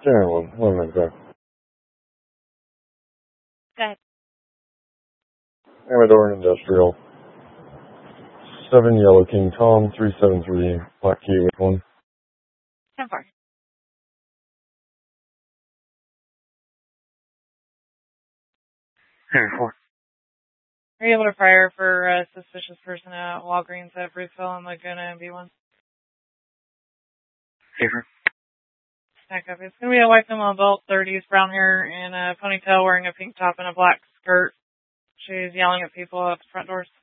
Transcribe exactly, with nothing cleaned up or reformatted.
Yeah, one, one minute back. Go ahead. Amador Industrial. Seven Yellow King Tom, three seven three, Black Key with one. ten four. Hey, four. Are you able to fire for a suspicious person at Walgreens at Bruceville and Laguna and B one? Hey, four. Stack up. It's going to be a white female adult, thirties, brown hair, and a ponytail, wearing a pink top and a black skirt. She's yelling at people at the front doors.